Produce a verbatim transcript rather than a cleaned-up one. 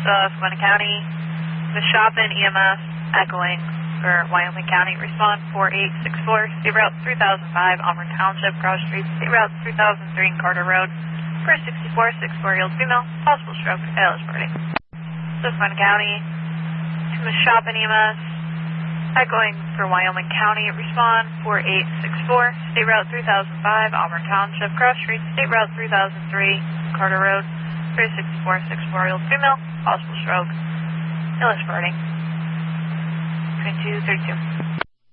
Susquehanna County, Mashopin E M S, echoing for Wyoming County, respond four eight six four, state route three thousand five, Auburn Township, Cross Street, state route three thousand three, Carter Road, for sixty-four, six-four-year-old female, possible stroke, A L S party. Susquehanna County, to Mashopin E M S, echoing for Wyoming County, respond four eight six four, state route three thousand five, Auburn Township, Cross Street, state route three thousand three, Carter Road, for sixty-four, six-four-year-old female, possible stroke, A L S party. twenty-two thirty-two.